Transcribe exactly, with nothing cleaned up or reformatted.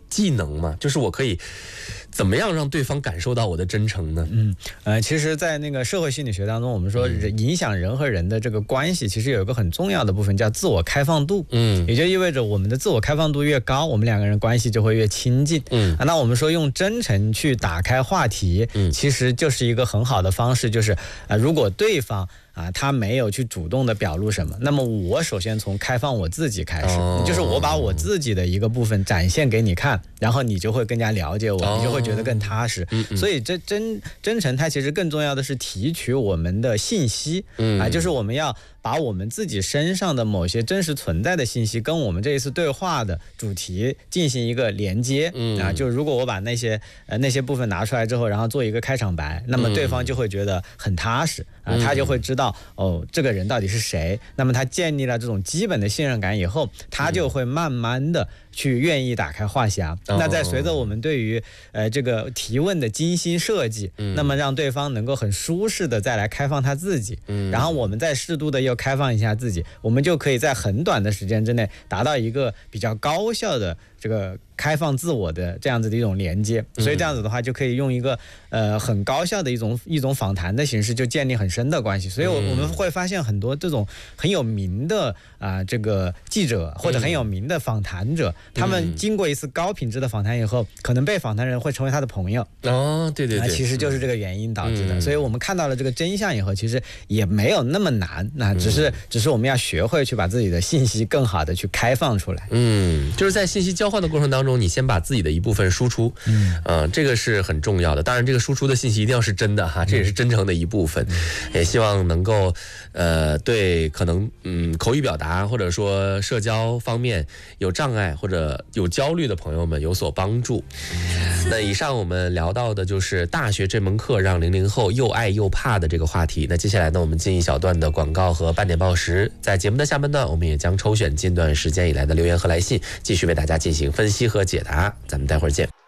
技能吗？就是我可以怎么样让对方感受到我的真诚呢？ 嗯，呃，其实，在那个社会心理学当中，我们说人影响人和人的这个关系，其实有一个很重要的部分叫自我开放度。嗯，也就意味着我们的自我开放度越高，我们两个人关系就会越亲近。嗯，啊、那我们说用真诚去打开话题，嗯，其实就是一个很好的方式，就是啊、呃，如果对方啊，他没有去主动的表露什么，那么我首先从开放我自己开始，哦、就是我把我自己的一个部分展现给你看，然后你就会更加了解我，哦、你就会觉得更踏实。嗯嗯，所以这真真诚，它其实更重要的是提取我们的信息，嗯、啊，就是我们要把我们自己身上的某些真实存在的信息跟我们这一次对话的主题进行一个连接。嗯、啊，就如果我把那些呃那些部分拿出来之后，然后做一个开场白，那么对方就会觉得很踏实啊，他就会知道。哦，这个人到底是谁？那么他建立了这种基本的信任感以后，他就会慢慢的去愿意打开话匣。嗯、那在随着我们对于呃这个提问的精心设计，嗯、那么让对方能够很舒适的再来开放他自己，嗯、然后我们再适度的又开放一下自己，我们就可以在很短的时间之内达到一个比较高效的这个开放自我的这样子的一种连接。所以这样子的话，就可以用一个呃很高效的一种一种访谈的形式，就建立很深的关系。所以我我们会发现很多这种很有名的啊、呃、这个记者或者很有名的访谈者，他们经过一次高品质的访谈以后，可能被访谈人会成为他的朋友。 哦，对对对， 其实就是这个原因导致的。所以我们看到了这个真相以后，其实也没有那么难，那只是只是我们要学会去把自己的信息更好的去开放出来。 嗯，就是在信息交换的过程当中，你先把自己的一部分输出，嗯、呃，这个是很重要的。当然，这个输出的信息一定要是真的哈，这也是真诚的一部分。嗯、也希望能够，呃，对可能嗯口语表达或者说社交方面有障碍或者有焦虑的朋友们有所帮助。那以上我们聊到的就是大学这门课让零零后又爱又怕的这个话题。那接下来呢，我们进一小段的广告和半点报时。在节目的下半段，我们也将抽选近段时间以来的留言和来信，继续为大家进行分析和解答。咱们待会儿见。